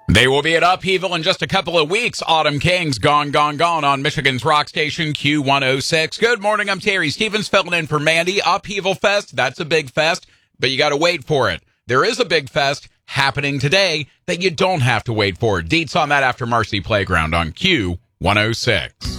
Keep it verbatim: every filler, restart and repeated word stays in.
They will be at Upheaval in just a couple of weeks. Autumn Kings, Gone, Gone, Gone on Michigan's rock station Q one oh six. Good morning, I'm Terry Stevens filling in for Mandy. Upheaval Fest, that's a big fest, but you got to wait for it. There is a big fest happening today that you don't have to wait for. Deets on that after Marcy Playground on Q one oh six.